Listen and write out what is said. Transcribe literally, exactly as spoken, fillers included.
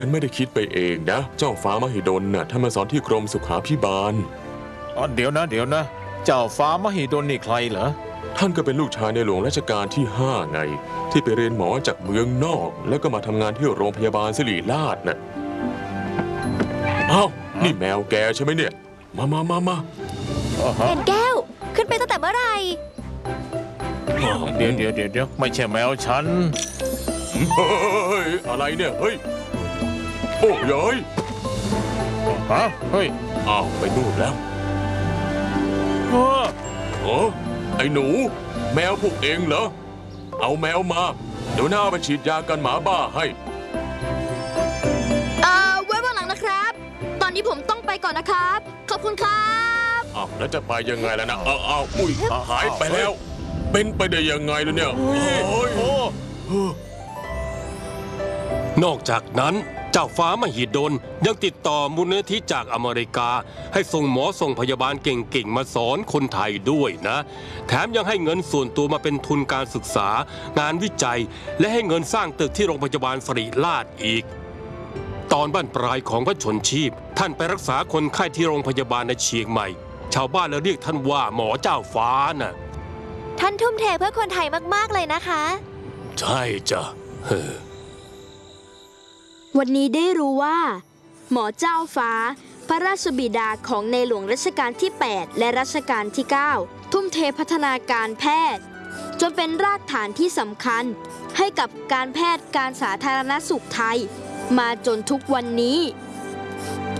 ฉันไม่ได้คิดไปเองนะเจ้าฟ้ามหิดลน่ะท่านมาสอนที่กรมสุขาภิบาลอ๋อเดี๋ยวนะเดี๋ยวนะเจ้าฟ้ามหิดลนี่ใครเหรอท่านก็เป็นลูกชายในหลวงรัชกาลที่ห้าไงที่ไปเรียนหมอจากเมืองนอกแล้วก็มาทำงานที่โรงพยาบาลศิริราชน่ะอ้าวนี่แมวแกใช่ไหมเนี่ยมามามามาเห็นแก้วขึ้นไปตั้งแต่เมื่อไหร่เดี๋ยวเดี๋ยวเดี๋ยวเดี๋ยวไม่ใช่แมวฉันเฮ้ยอะไรเนี่ยเฮ้ยโอ้ยยฮะเฮ้ยอ้าวไปนู่นแล้วเออโอ้ไอ้หนูแมวพวกเองเหรอเอาแมวมาเดี๋ยวหน้าไปฉีดยากันหมาบ้าให้เอ่อไว้วันหลังนะครับตอนนี้ผมต้องไปก่อนนะครับขอบคุณครับอ้าวแล้วจะไปยังไงล่ะนะอ้าวอ้าวอุ้ยหายไปแล้วเป็นไปได้ยังไงล่ะเนี่ยนอกจากนั้นเจ้าฟ้ามหิดลยังติดต่อมูลนิธิจากอเมริกาให้ส่งหมอส่งพยาบาลเก่งๆมาสอนคนไทยด้วยนะแถมยังให้เงินส่วนตัวมาเป็นทุนการศึกษางานวิจัยและให้เงินสร้างตึกที่โรงพยาบาลศิริราชอีกตอนบั้นปลายของพระชนชีพท่านไปรักษาคนไข้ที่โรงพยาบาลในเชียงใหม่ชาวบ้านเลยเรียกท่านว่าหมอเจ้าฟ้าน่ะท่านทุ่มเทเพื่อคนไทยมากๆเลยนะคะใช่จ้ะวันนี้ได้รู้ว่าหมอเจ้าฟ้าพระราชบิดาของในหลวงรัชกาลที่ แปด และรัชกาลที่ เก้า ทุ่มเทพัฒนาการแพทย์จนเป็นรากฐานที่สำคัญให้กับการแพทย์การสาธารณสุขไทยมาจนทุกวันนี้